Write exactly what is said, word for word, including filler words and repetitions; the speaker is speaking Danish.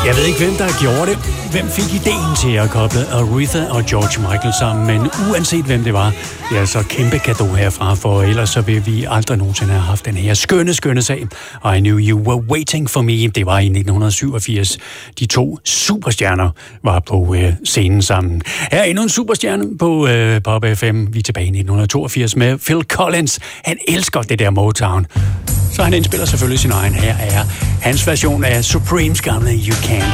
Jeg ved ikke, hvem der gjorde det. Hvem fik ideen til at koble Aretha og George Michael sammen, men uanset hvem det var, det er altså kæmpe cadeau herfra, for ellers så vil vi aldrig nogensinde have haft den her skønne, skønne sag. I Knew You Were Waiting For Me, det var i nitten syvogfirs. De to superstjerner var på øh, scenen sammen. Her er endnu en superstjerne på øh, Pop F M. Vi er tilbage i nitten toogfirs med Phil Collins. Han elsker det der Motown. Så han indspiller selvfølgelig sin egen. Her er hans version af Supremes gamle You Can.